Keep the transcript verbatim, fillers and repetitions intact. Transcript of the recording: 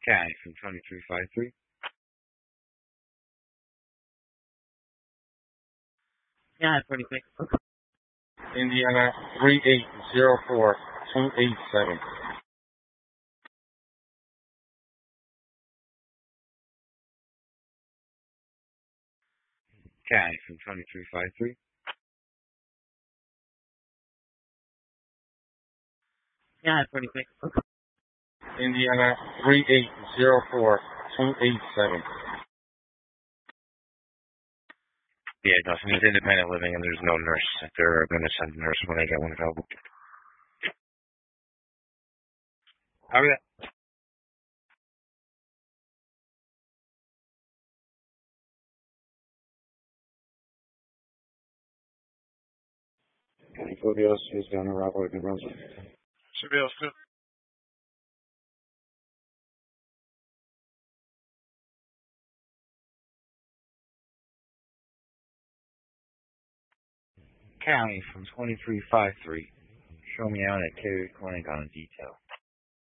County from twenty-three five three. Yeah, twenty-six. Indiana three eight zero four two eight seven. County from twenty-three five three. Yeah, twenty-six. Indiana three eight zero four two eight seven. Yeah, Dawson, he's independent living and there's no nurse. They're going to send a nurse when they get one available. Okay. Anybody else who's down the Rockwood New Brunswick? Should be able to. County from twenty-three five three. Show me out at Terry Clinic on a detail.